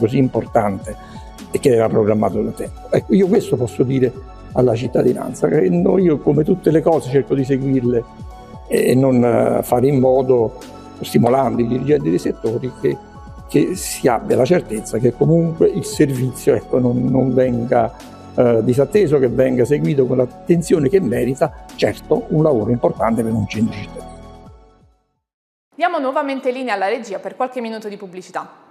così importante e che era programmato da tempo. Ecco, io questo posso dire alla cittadinanza, che io come tutte le cose cerco di seguirle e non fare in modo, stimolando i dirigenti dei settori, che si abbia la certezza che comunque il servizio, ecco, non venga disatteso, che venga seguito con l'attenzione che merita, certo un lavoro importante per un centro cittadino. Diamo nuovamente linea alla regia per qualche minuto di pubblicità.